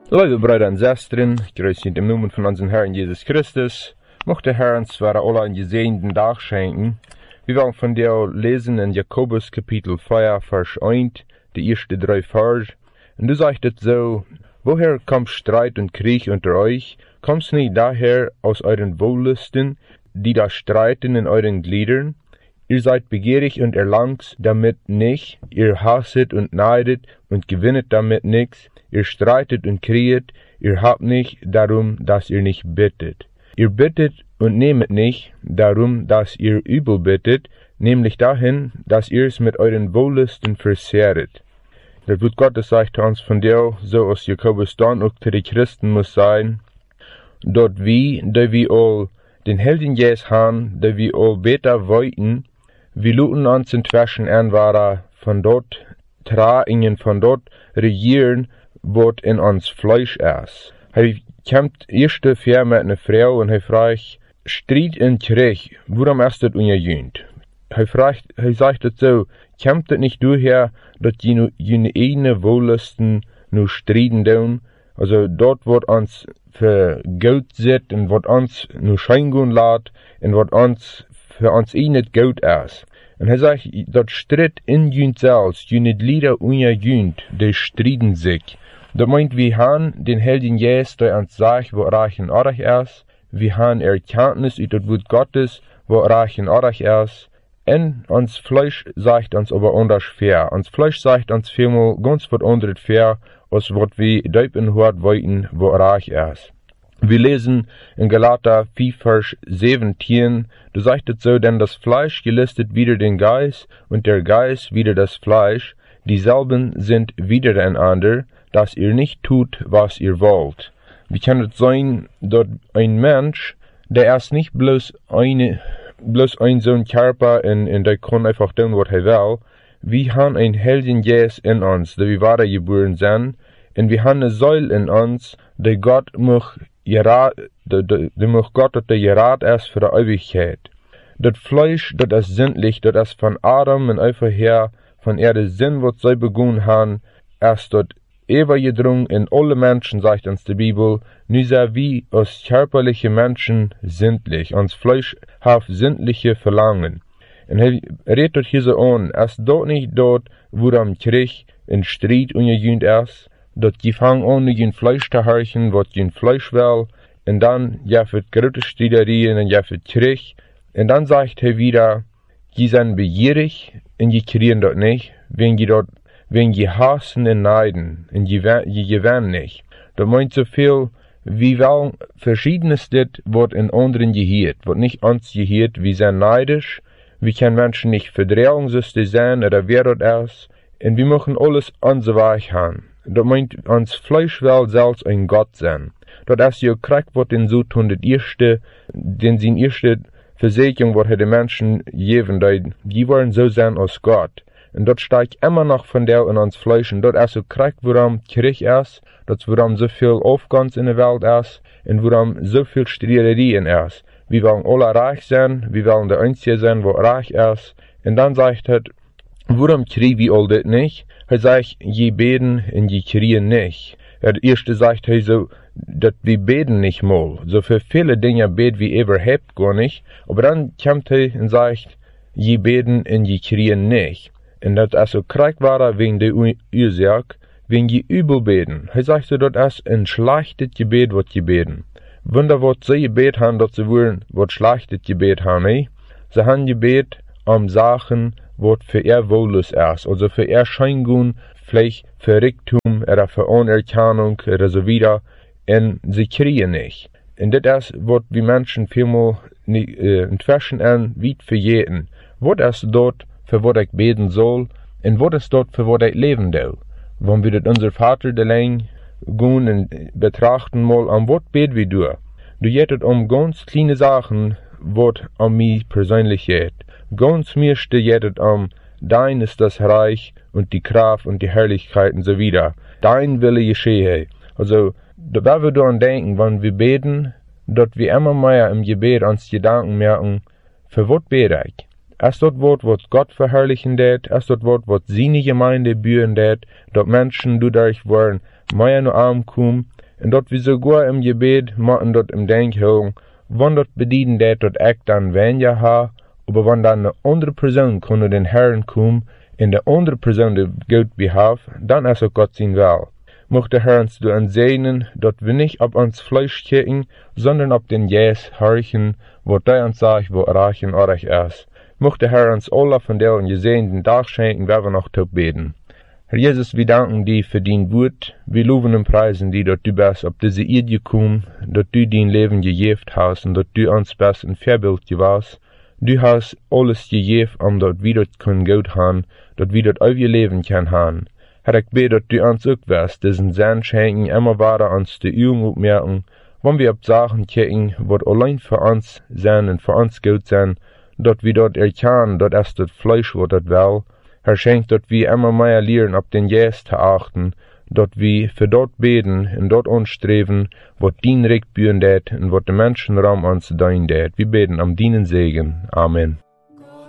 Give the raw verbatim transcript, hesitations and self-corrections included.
Lieve Brüder und Schwestern, grüß Sie im Namen von unserem Herrn Jesus Christus. Mochte der Herr uns zwar alle einen gesegneten Tag schenken. Wir wollen von dir lesen in Jakobus Kapitel vier, Vers eins, die ersten drei Vers. Und du sagst es so: Woher kommt Streit und Krieg unter euch? Kommt's nicht daher aus euren Wollüsten, die da streiten in euren Gliedern? Ihr seid begierig und erlangt damit nicht, ihr hasset und neidet und gewinnet damit nichts, ihr streitet und krieget, ihr habt nicht darum, dass ihr nicht bittet. Ihr bittet und nehmet nicht darum, dass ihr übel bittet, nämlich dahin, dass ihr es mit euren Wollüsten versehret. Das Wort Gottes sagt uns von dir, so aus Jakobus dann auch zu den Christen muss sein, dort wie, da wir all den Helden jes han, da wir all beter wollten, wir luten uns inzwischen an war von dort traingen, von dort regieren, wat in ons Fleisch is. Hij komt eerst ver met een vrouw en hij vraagt, strijd en Krieg, waarom is dat ongejunt? Hij vraagt, hij zegt het zo, komt het niet doorher, dat je nu je eigen wollüsten nu strijden doen? Also dort wordt ons vergoud zit en wat ons nu schijngoen laat en wat ons voor ons eigen het goud is. En hij zegt, dat strijd in junt zelfs, je niet lieder ongejunt, die strijden zich. Dat meint, wir han den Helden Jes, der uns sagt, wo reich und arg ist. Wir han Erkenntnis über das Wort Gottes, wo reich und arg ist. Und uns Fleisch sagt uns aber anders fair. Uns Fleisch sagt uns vielmal ganz was anderes fair, als was wir deep in Hort wollten, wo reich ist. Wir lesen in Galater vier, Vers siebzehn, da sagt es so, denn das Fleisch gelistet wider den Geist und der Geist wider das Fleisch, dieselben sind widereinander, dass ihr nicht tut, was ihr wollt. Wie kann es sein, dass ein Mensch, der erst nicht bloß eine, bloß ein so ein Körper und, und der kann einfach tun, was er will, wir haben ein Helden Jes in uns, der wir wahre geboren sind, und wir haben eine Säule in uns, der Gott muss gerat, der, der, der muss Gott, dass der gerat ist für die Ewigkeit. Das Fleisch, das ist sinnlich, das ist von Adam und einfach her, von er der Sinn, was sie begonnen haben, erst dort Eva gedrungen in alle Menschen, sagt uns die Bibel, nu sei wie als körperliche Menschen sinnlich, uns Fleisch hat sinnliche Verlangen. Und er redet dort hier so an, es dort nicht dort, wo am Krieg in Streit ungejunt ist, dort die fangen an, nicht in Fleisch zu horchen, was in Fleisch will, und dann, ja, für große Streiterien und ja, für Krieg, und dann sagt er wieder, die sind begierig, und die kriegen dort nicht, wenn die dort wenn je hassen und neiden, und je, je gewinnen nicht. Das meint so viel, wie wel verschiedenes dit wordt in anderen geheerd, wordt nicht uns geheerd, wir sind neidisch, wir können Menschen nicht Verdrehungssüste sein, oder wer das ist, und wir machen alles unser Weg haben. Das meint, uns Fleisch will selbst ein Gott sein. Das ist ja krieg, was den so tun, das erste, den sin erste Versicherung, was die Menschen geben, die wollen so sein als Gott. Und dort steigt immer noch von der in uns Fleisch. Und dort ist so krieg, woran Krieg ist, dort woran so viel Aufgangs in der Welt ist, und woran so viel Streiterien ist. Wir wollen alle reich sein, wir wollen der Einzige sein, wo reich ist. Und dann sagt er, woran kriegen wir all das nicht? Er sagt, je beten und je kriegen nicht. Der erste sagt er so, dass wir beten nicht mal. So für viele Dinge beten wir überhaupt gar nicht. Aber dann kommt er und sagt, je beten und je kriegen nicht. Und das ist so krieg war wegen der Ursache, wegen die übel beten. Er sagt so, das ist ein schlechtes Gebet, was sie beten. Wunder, was sie gebet haben, dass sie wollen, was schlechtes Gebet haben, eh? Sie haben gebet um Sachen, was für ihr Wohlus ist, also für ihr Scheingun, vielleicht für Reichtum, oder für Anerkennung, oder so wieder, und sie kriegen nicht. Und das ist, was wir Menschen vielmal äh, inzwischen an, wie für jeden. Was ist dort, für was ich beten soll, und was ist dort, für was ich leben will. Wenn wir das unser Vater allein gehen und betrachten mal, an was beten wir durch. Du jettet um ganz kleine Sachen, was an mich persönlich geht. Ganz meiste jettet um, dein ist das Reich und die Kraft und die Herrlichkeit und so wieder. Dein Wille geschehe. Also, da wir daran denken, wenn wir beten, dass wir immer mehr im Gebet uns Gedanken merken, für was bete ich? Als dat Wort, wat Gott verherrlichen deed, als dat Wort, wat seine Gemeinde büren deed, dat Menschen dadurch waren, mehr nur arm kommen, und dat wir sogar im Gebet machen dat im Denkhören, wann dat bedienen deed, dat ich dann weniger ha, aber wann dann eine andere Person konnte den Herrn kommen, in der andere Person die Gott behaf, dann ist auch Gott sein Will. Mocht der Herr uns du segnen, dat wir nicht ab ans Fleisch kicken, sondern ab den Jes horchen, wo der uns sagt, wo Rachen orach ist. Mocht der Herr uns alle von der und gesegneten Tag schenken, werden wir noch tot beten. Herr Jesus, wir danken dir für dein Wort, wir loben und preisen dir, dass du bist auf diese Erde gekommen, dass du dein Leben gegeben hast und dass du uns best ein Vorbild gewesen. Du hast alles gegeben, um dass wir das können gut haben, dass wir das auf ihr Leben können haben. Herr, ich bete, dass du uns auch wirst, diesen Sinn schenken, immer weiter uns die Augen aufmerken, wenn wir auf Sachen kicken, was allein für uns sind und für uns gut sind, dass wir dort erkennen, dass es das Fleisch, was das will. Herr, schenkt, dass wir immer mehr lernen, auf den Jesus zu achten, dass wir für dort beten und dort anstreben, was dein Recht bühren det und was der Menschenraum uns dein det. Wir beten am deinen Segen. Amen.